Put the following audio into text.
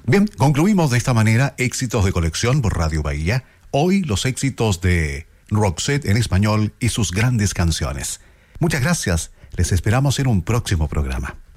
Bien, concluimos de esta manera éxitos de colección por Radio Bahía. Hoy los éxitos de Roxette en español y sus grandes canciones. Muchas gracias. Les esperamos en un próximo programa.